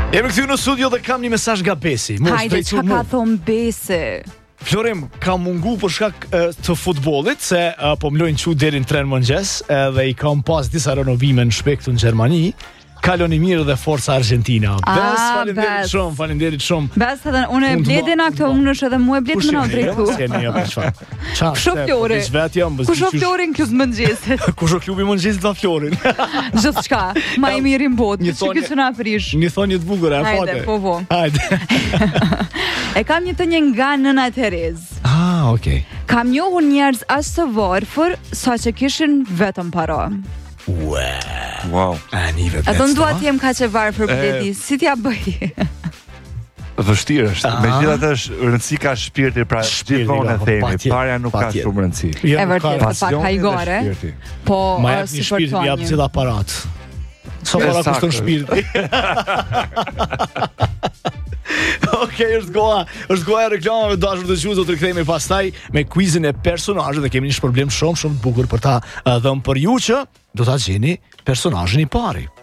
Jemi këthy në studio dhe kam një mesazh nga Besi. Hajde, çka ka thon Besi? Florim, kam mungu për shkak të futbollit, se po mlojnë që deri në 3 mëngjes, edhe i kam pas disa renovime në shpektu në Gjermani. Kaloni mirë dhe Forca Argentina. Faleminderit shumë. Bes, edhe unë e bledin këto, unë është edhe mu e bledin më në drejtu. Kusho Flori? Kusho Florin kësë mëngjesit? Kusho klubi mëngjesit dhe Florin? Gjithë shka, ma i mirë i botë, që kësë në afrish. Një thonjë të bukur, e fate. Hajde, po. Hajde. E kam një të një nga nëna Terez. Okej. Kam njohur njerëz as të varfër, sa që kishin vetëm para. Wow. A do ndua të jem ka që varfër bledi, si t'ja bëj? Vështirë është. Megjithatë është rëndësi ka shpirti, pra gjithmonë e themi, parja nuk ka shumë rëndësi. E vërtet, pak hajgore. Po, si për tonë. Jap gjithë aparat. Sa para kushton shpirti. Okej, është goja e reklamave, dashur dëgjues, do të rikthehemi pastaj me quizin e personazhit dhe kemi një shpërblim shumë të bukur për ta dhënë për ju që do ta gjeni personazhin i parë.